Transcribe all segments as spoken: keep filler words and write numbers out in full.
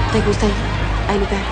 ¿Te gusta ir al lugar?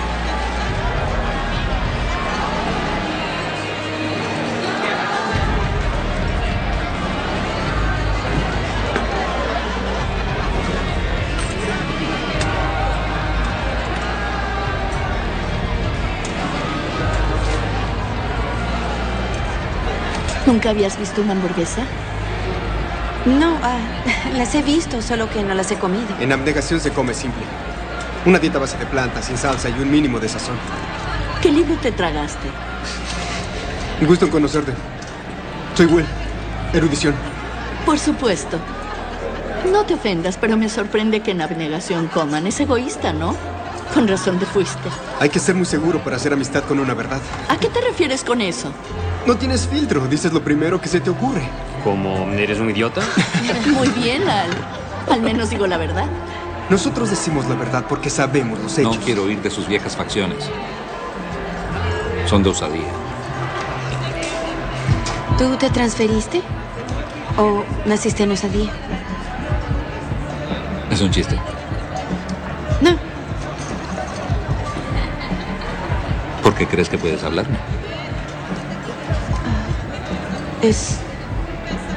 ¿Nunca habías visto una hamburguesa? No, ah, las he visto, solo que no las he comido. En abnegación se come simple. Una dieta a base de plantas, sin salsa y un mínimo de sazón. ¿Qué libro te tragaste? Un gusto en conocerte. Soy Will. Erudición. Por supuesto. No te ofendas, pero me sorprende que en abnegación coman. Es egoísta, ¿no? Con razón te fuiste. Hay que ser muy seguro para hacer amistad con una verdad. ¿A qué te refieres con eso? No tienes filtro. Dices lo primero que se te ocurre. ¿Cómo? ¿Eres un idiota? Muy bien, Al. Al menos digo la verdad. Nosotros decimos la verdad porque sabemos los hechos. No quiero oír de sus viejas facciones. Son de osadía. ¿Tú te transferiste? ¿O naciste en Osadía? Es un chiste. No. ¿Por qué crees que puedes hablarme? Es